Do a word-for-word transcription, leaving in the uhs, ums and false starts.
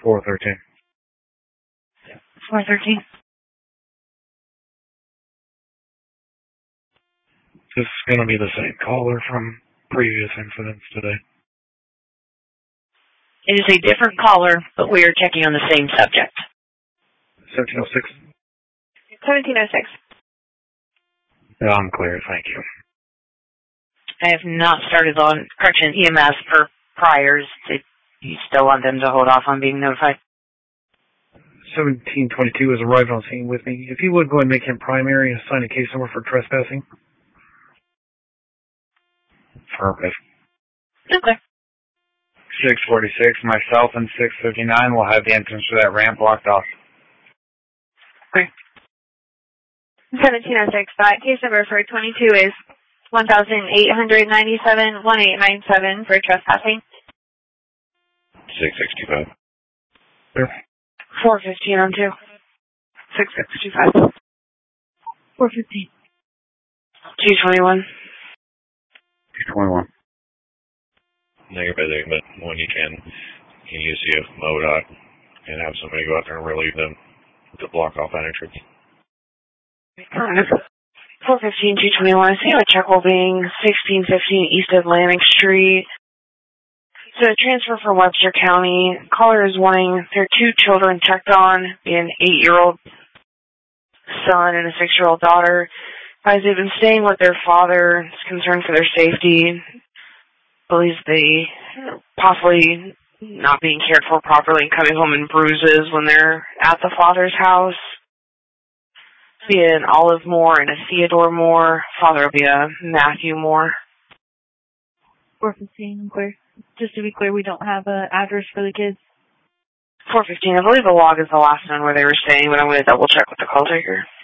four thirteen. four thirteen. This is going to be the same caller from previous incidents today. It is a different caller, but we are checking on the same subject. seventeen oh six. seventeen oh six. I'm clear, thank you. I have not started on correction E M S for priors. Did you still want them to hold off on being notified? seventeen twenty-two has arrived on scene with me. If you would go and make him primary and assign a case number for trespassing. Affirmative. Okay. six forty-six, myself and six fifty-nine will have the entrance to that ramp blocked off. Okay. seventeen oh six. That case number for twenty-two is one thousand eight hundred ninety-seven, one eight nine seven for trespassing. six sixty-five. Clear. four fifteen on two. six sixty-five. four fifteen. two twenty-one. two twenty-one. Negative by negative, but when you can, you can use the M O D O T and have somebody go out there and relieve them to block off that entrance. four fifteen, two twenty-one. I see a check will being sixteen fifteen East Atlantic Street. It's a transfer from Webster County. Caller is wanting their two children checked on, an eight-year-old son and a six-year-old daughter. As they've been staying with their father, is concerned for their safety. Believes they possibly not being cared for properly and coming home in bruises when they're at the father's house. Be an Olive Moore and a Theodore Moore. Father will be a Matthew Moore. four fifteen, I'm clear. Just to be clear, we don't have an address for the kids. four fifteen, I believe the log is the last one where they were staying, but I'm going to double check with the call taker.